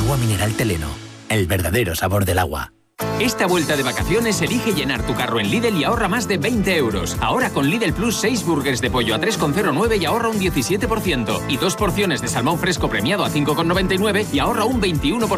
Agua mineral Teleno, el verdadero sabor del agua. Esta vuelta de vacaciones elige llenar tu carro en Lidl y ahorra más de 20 euros. Ahora con Lidl Plus 6 burgers de pollo a 3,09 y ahorra un 17%. Y 2 porciones de salmón fresco premiado a 5,99 y ahorra un 21%.